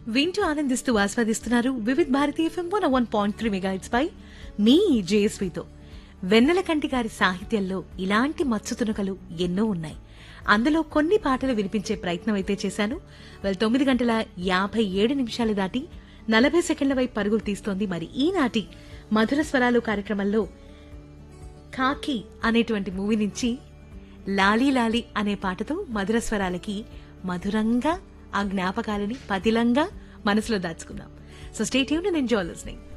వింటూ ఆనందిస్తూ ఆస్వాదిస్తున్నారు Vividh Bharati FM 101.3 megahertz పై మీ జేఎస్వితో. వెన్నెల కంటి గారి సాహిత్యంలో ఇలాంటి మత్స్సు తునకలు ఎన్నో ఉన్నాయి. అందులో కొన్ని పాటలు వినిపించే ప్రయత్నం అయితే చేశాను. 9:57 దాటి 40 సెకండ్ల వైపు పరుగులు తీస్తోంది. మరి ఈనాటి మధుర స్వరాలు కార్యక్రమంలో కాకి అనేటువంటి మూవీ నుంచి లాలీ లాలీ అనే పాటతో మధుర స్వరాలకి మధురంగా ఆ జ్ఞాపకాలని పదిలంగా మనసులో దాచుకుందాం. So stay tuned and enjoy listening.